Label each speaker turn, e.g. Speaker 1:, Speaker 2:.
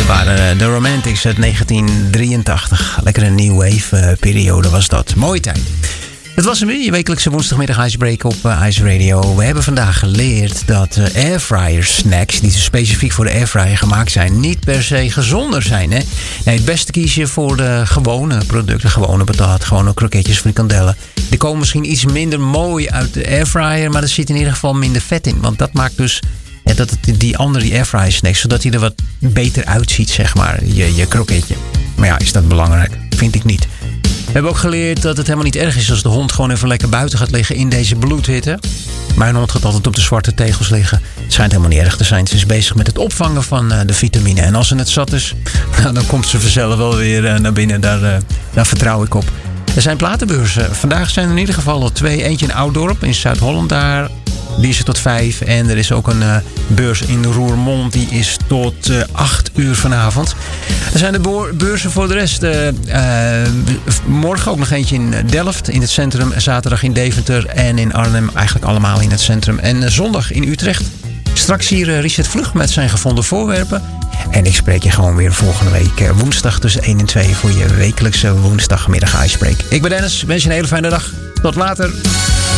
Speaker 1: waren de Romantics uit 1983. Lekkere new wave periode was dat. Mooie tijd. Het was hem weer, je wekelijkse woensdagmiddag Icebreak op Ice Radio. We hebben vandaag geleerd dat airfryer snacks, die specifiek voor de airfryer gemaakt zijn, niet per se gezonder zijn. Hè? Nee, het beste kies je voor de gewone producten, gewone patat, gewone kroketjes, frikandellen. Die komen misschien iets minder mooi uit de airfryer, maar er zit in ieder geval minder vet in. Want dat maakt dus die airfryer snacks, zodat hij er wat beter uitziet, zeg maar, je kroketje. Maar ja, is dat belangrijk? Vind ik niet. We hebben ook geleerd dat het helemaal niet erg is als de hond gewoon even lekker buiten gaat liggen in deze bloedhitte. Mijn hond gaat altijd op de zwarte tegels liggen. Het schijnt helemaal niet erg te zijn. Ze is bezig met het opvangen van de vitamine. En als ze het zat is, dan komt ze vanzelf wel weer naar binnen. Daar vertrouw ik op. Er zijn platenbeurzen. Vandaag zijn er in ieder geval 2. Eentje in Ouddorp in Zuid-Holland. Daar die is tot 5. En er is ook een beurs in Roermond. Die is tot 8 uur vanavond. Er zijn de beurzen voor de rest. Morgen ook nog eentje in Delft in het centrum. Zaterdag in Deventer en in Arnhem. Eigenlijk allemaal in het centrum. En zondag in Utrecht. Straks hier Richard Vlug met zijn gevonden voorwerpen. En ik spreek je gewoon weer volgende week woensdag tussen 1 en 2 voor je wekelijkse woensdagmiddag Icebreak. Ik ben Dennis. Wens je een hele fijne dag. Tot later.